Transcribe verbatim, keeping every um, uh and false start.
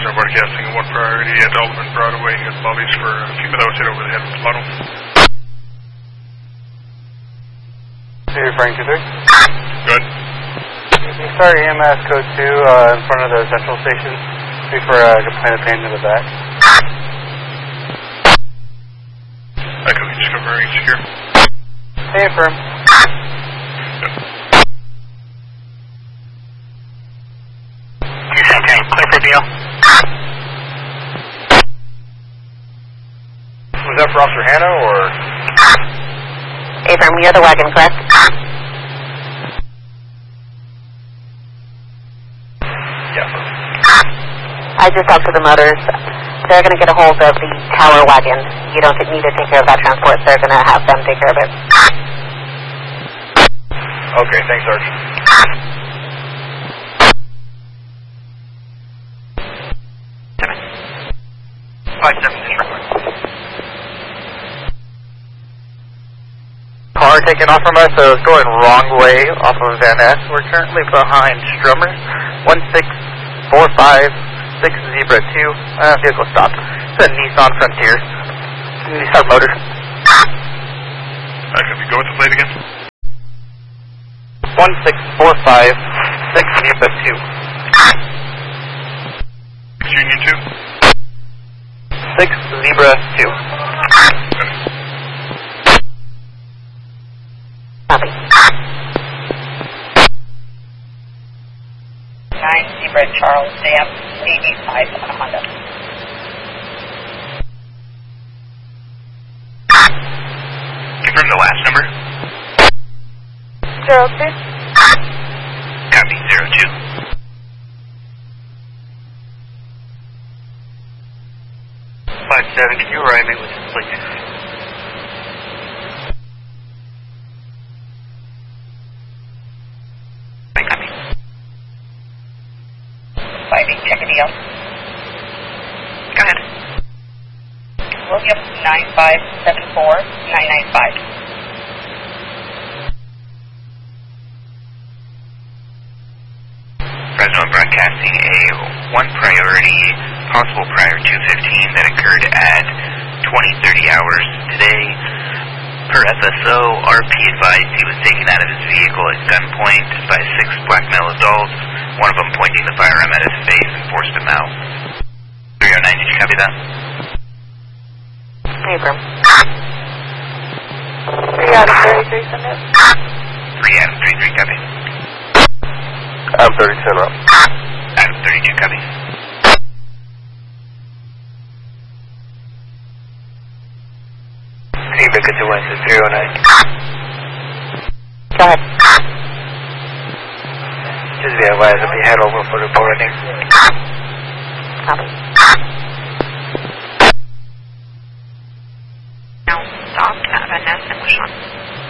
Fresno broadcasting one priority at Alderman Broadway at Bobby's for a female that was hit over the head with the bottle. Hey, Frank two three. Good. Sorry, E M S code two uh, in front of the central station. Wait for a uh, complaint of pain in the back. I can just go very secure. Hey, firm. Good. Okay, clear for Beal. Was that for Officer Hannah or? Hey, firm, you're the wagon, correct? Yeah. I just talked to the motors. They're going to get a hold of the tower wagon. You don't need to take care of that transport. They're going to have them take care of it. Okay, thanks, Sarge. Five seven six record. Car taking off from us, so it's going wrong way off of Van Ness. We're currently behind Strummer. one six four five six Zebra two. Uh, vehicle stopped. It's a Nissan Frontier. Nissan Motor. Uh, can we go with the plate again? one six four five six Zebra two. Union two? six Zebra two. Copy. nine Zebra Charles Dam, eighty-five on a Honda. Confirm the last number. Zero two. Copy, zero two. Five seven, can you arrive me with this, please? Copy. Fighting, check a deal. Go ahead. William nine five seven four nine nine five. Fresno broadcasting a one priority, possible prior two fifteen that occurred at twenty thirty hours today. Per F S O, R P advised he was taken out of his vehicle at gunpoint by six black male adults, one of them pointing the firearm at his face and forced him out. three oh nine, did you copy that? Hey, firm. three out of thirty-three, send it. three Adam thirty-three, copy. I'm thirty-two up. Adam thirty-two, copy. Hey, Victor two one six three oh nine. Go ahead. Just be advised of the head over for reporting. Copy. Now stop at Van Ness and Wishon.